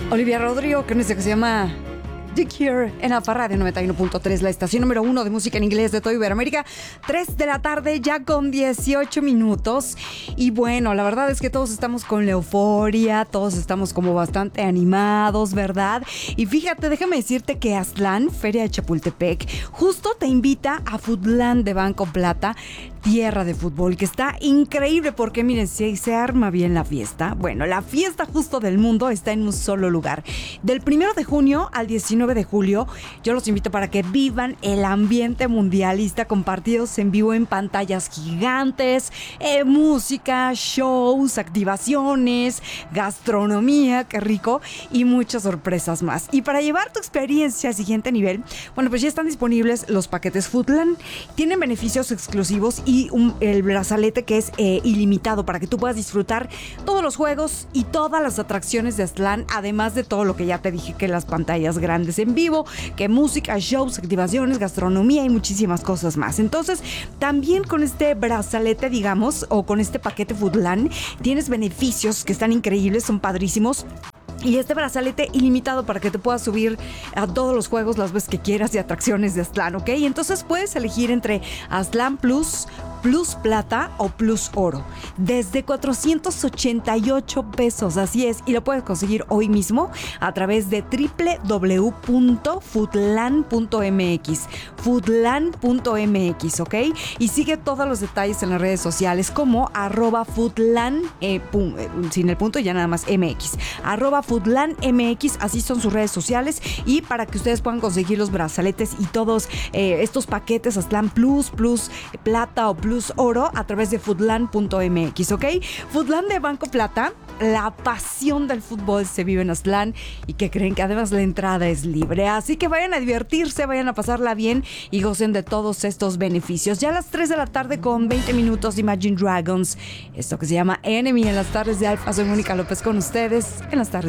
Olivia Rodrigo, con este que se llama The Cure en Alfa Radio 91.3, la estación número 1 de música en inglés de toda Iberoamérica. 3 de la tarde ya con 18 minutos. Y bueno, la verdad es que todos estamos con la euforia, todos estamos como bastante animados, ¿verdad? Y fíjate, déjame decirte que Aztlán, Feria de Chapultepec, justo te invita a Foodland de Banco Plata, tierra de fútbol, que está increíble porque miren, si se arma bien la fiesta, bueno, la fiesta justo del mundo está en un solo lugar. Del 1 de junio al 19 de julio, yo los invito para que vivan el ambiente mundialista con partidos en vivo en pantallas gigantes, música, shows, activaciones, gastronomía, qué rico, y muchas sorpresas más. Y para llevar tu experiencia al siguiente nivel, bueno, pues ya están disponibles los paquetes Foodland. Tienen beneficios exclusivos y el brazalete que es ilimitado para que tú puedas disfrutar todos los juegos y todas las atracciones de Aztlán, además de todo lo que ya te dije, que las pantallas grandes en vivo, que música, shows, activaciones, gastronomía y muchísimas cosas más. Entonces, también con este brazalete, digamos, o con este paquete Foodland, tienes beneficios que están increíbles, son padrísimos. Y este brazalete ilimitado para que te puedas subir a todos los juegos las veces que quieras y atracciones de Aztlán, ¿ok? Entonces puedes elegir entre Aztlán Plus, Plus Plata o Plus Oro. Desde 488 pesos, así es. Y lo puedes conseguir hoy mismo a través de www.foodland.mx. Foodland.mx, ¿ok? Y sigue todos los detalles en las redes sociales como @Foodland, sin el punto, ya nada más MX. Foodland MX, así son sus redes sociales, y para que ustedes puedan conseguir los brazaletes y todos estos paquetes Aztlán Plus, Plus Plata o Plus Oro a través de Foodland.mx, ¿ok? Foodland de Banco Plata, la pasión del fútbol se vive en Aztlán, y que creen que además la entrada es libre, así que vayan a divertirse, vayan a pasarla bien y gocen de todos estos beneficios. Ya a las 3 de la tarde con 20 minutos, Imagine Dragons, esto que se llama Enemy en las tardes de Alfa. Soy Mónica López con ustedes en las tardes